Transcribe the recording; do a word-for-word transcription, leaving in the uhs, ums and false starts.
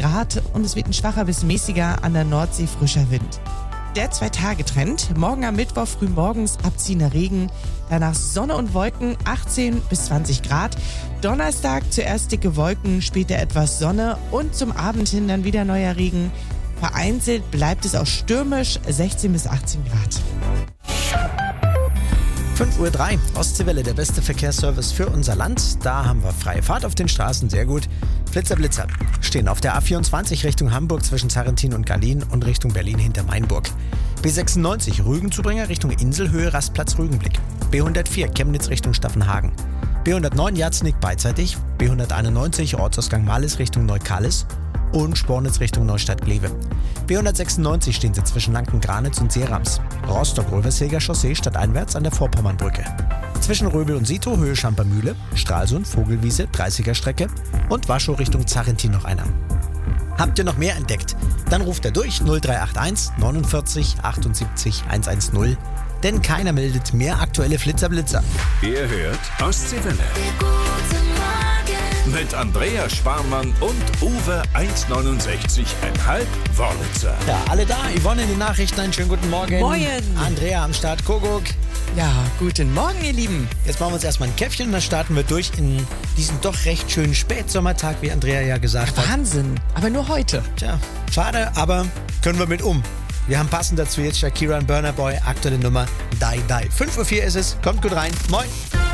Grad und es wird ein schwacher bis mäßiger, an der Nordsee frischer Wind. Der Zwei-Tage-Trend. Morgen am Mittwoch früh morgens abziehender Regen. Danach Sonne und Wolken, achtzehn bis zwanzig Grad. Donnerstag zuerst dicke Wolken, später etwas Sonne und zum Abend hin dann wieder neuer Regen. Vereinzelt bleibt es auch stürmisch, sechzehn bis achtzehn Grad. fünf Uhr drei, Ostseewelle, der beste Verkehrsservice für unser Land. Da haben wir freie Fahrt auf den Straßen, sehr gut. Blitzer, Blitzer stehen auf der A vierundzwanzig Richtung Hamburg zwischen Sarrentin und Gallien und Richtung Berlin hinter Mainburg. B sechsundneunzig Rügenzubringer Richtung Inselhöhe, Rastplatz Rügenblick. B hundertvier Chemnitz Richtung Staffenhagen. B hundertneun Jatznig beidseitig. B hunderteinundneunzig Ortsausgang Malis Richtung Neukalis und Spornitz Richtung Neustadt-Glewe. B hundertsechsundneunzig stehen sie zwischen Lanken-Granitz und Seerams. Rostock-Röverseger Chaussee stadteinwärts an der Vorpommernbrücke. Zwischen Röbel und Sito Höhe Schampermühle, Stralsund, Vogelwiese, dreißiger Strecke und Waschow Richtung Zarrentin noch einer. Habt ihr noch mehr entdeckt? Dann ruft er durch null drei acht eins neunundvierzig achtundsiebzig hundertzehn. Denn keiner meldet mehr aktuelle Flitzer-Blitzer. Ihr hört Ostseewelle. Mit Andrea Sparmann und Uwe eins neunundsechzig Komma fünf Wörlitzer. Ja, alle da. Yvonne in den Nachrichten. Einen schönen guten Morgen. Moin. Andrea am Start. Kuckuck. Ja, guten Morgen, ihr Lieben. Jetzt machen wir uns erstmal ein Käffchen und dann starten wir durch in diesen doch recht schönen Spätsommertag, wie Andrea ja gesagt hat. Wahnsinn, aber nur heute. Tja, schade, aber können wir mit um. Wir haben passend dazu jetzt Shakira und Burna Boy, aktuelle Nummer Die Die. fünf Uhr vier ist es, kommt gut rein. Moin.